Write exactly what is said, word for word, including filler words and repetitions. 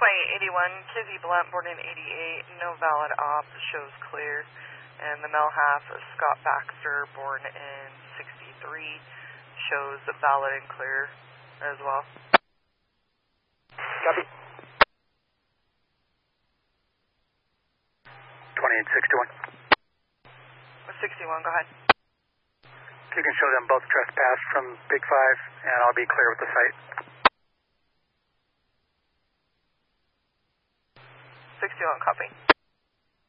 twenty eighty-one, Kizzy Blunt, born in eighty-eight, no valid op, shows clear. And the male half, Scott Baxter, born in sixty-three, shows valid and clear as well. Copy. twenty-eight sixty-one. sixty-one, go ahead. You can show them both trespass from Big Five, and I'll be clear with the site. sixty-one, copy.